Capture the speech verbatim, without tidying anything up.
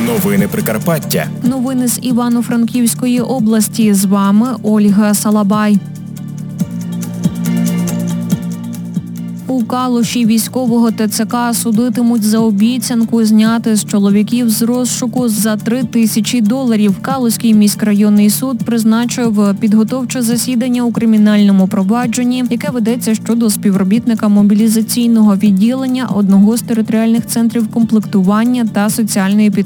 Новини Прикарпаття. Новини з Івано-Франківської області. З вами Ольга Салабай. У Калуші військового ТЦК судитимуть за обіцянку зняти з чоловіків з розшуку за три тисячі доларів. Калуський міськрайонний суд призначив підготовче засідання у кримінальному провадженні, яке ведеться щодо співробітника мобілізаційного відділення одного з територіальних центрів комплектування та соціальної підтримки